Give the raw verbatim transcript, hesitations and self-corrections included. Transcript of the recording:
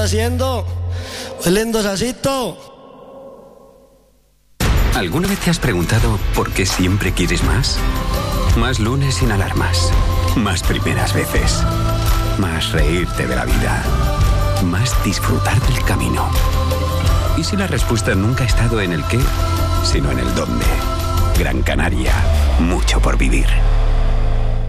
haciendo? ¿Huelendo sasito? ¿Alguna vez te has preguntado por qué siempre quieres más? Más lunes sin alarmas. Más primeras veces. Más reírte de la vida. Más disfrutar del camino. ¿Y si la respuesta nunca ha estado en el qué, sino en el dónde? Gran Canaria. Mucho por vivir.